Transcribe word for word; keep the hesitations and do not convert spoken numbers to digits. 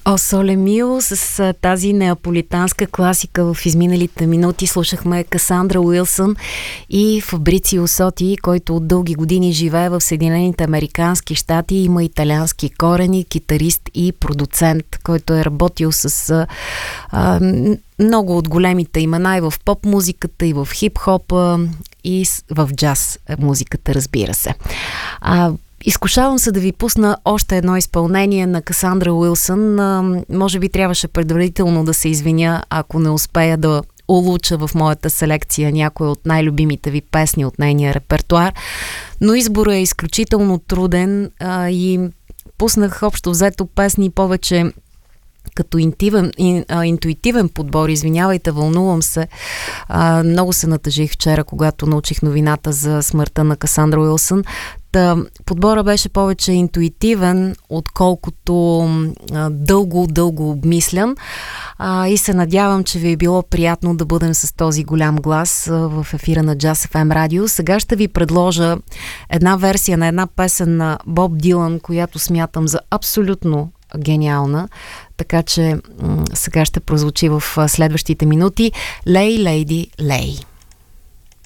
О Соле Мио с а, тази неаполитанска класика в изминалите минути слушахме Касандра Уилсън и Фабрицио Соти, който от дълги години живее в Съединените американски щати, има италиански корени, китарист и продуцент, който е работил с а, а, много от големите имена и в поп-музиката, и в хип-хопа, и в джаз музиката, разбира се. А, Изкушавам се да ви пусна още едно изпълнение на Касандра Уилсън. А, може би трябваше предварително да се извиня, ако не успея да улуча в моята селекция някоя от най-любимите ви песни от нейния репертуар. Но изборът е изключително труден а, и пуснах общо взето песни повече като интивен, ин, а, интуитивен подбор. Извинявайте, вълнувам се. А, много се натъжих вчера, когато научих новината за смъртта на Касандра Уилсън. Та, подбора беше повече интуитивен, отколкото а, дълго-дълго обмислян. А, и се надявам, че ви е било приятно да бъдем с този голям глас а, в ефира на Джаз Еф Ем Радио. Сега ще ви предложа една версия на една песен на Боб Дилан, която смятам за абсолютно гениална, така че м- сега ще прозвучи в следващите минути. Лей, лейди, лей.